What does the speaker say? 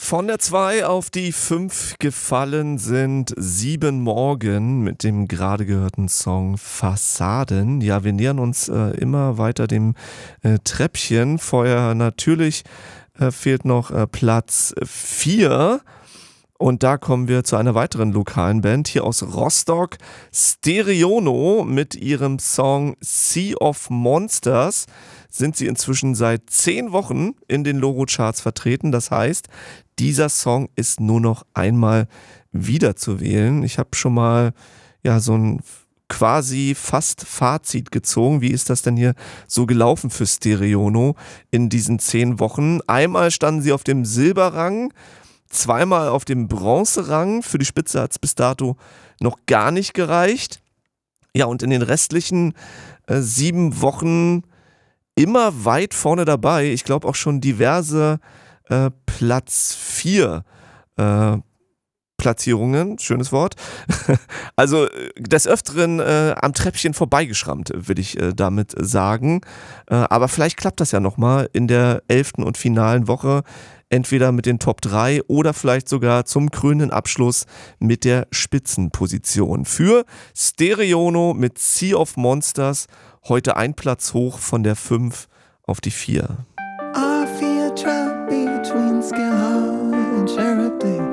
Von der 2 auf die 5 gefallen sind 7 Morgen mit dem gerade gehörten Song Fassaden. Ja, wir nähern uns immer weiter dem Treppchen. Vorher natürlich fehlt noch Platz 4. Und da kommen wir zu einer weiteren lokalen Band hier aus Rostock, Stereono mit ihrem Song Sea of Monsters. Sind sie inzwischen seit 10 Wochen in den Loro-Charts vertreten. Das heißt, dieser Song ist nur noch einmal wiederzuwählen. Ich habe schon mal so ein quasi fast Fazit gezogen. Wie ist das denn hier so gelaufen für Stereono in diesen 10 Wochen? Einmal standen sie auf dem Silberrang, zweimal auf dem Bronzerang. Für die Spitze hat es bis dato noch gar nicht gereicht. Ja, und in den restlichen 7 Wochen immer weit vorne dabei. Ich glaube auch schon diverse Platz 4 Platzierungen, schönes Wort. Also des Öfteren am Treppchen vorbeigeschrammt, würde ich damit sagen. Aber vielleicht klappt das ja nochmal in der 11. und finalen Woche. Entweder mit den Top 3 oder vielleicht sogar zum krönenden Abschluss mit der Spitzenposition. Für Stereono mit Sea of Monsters heute ein Platz hoch von der 5 auf die 4.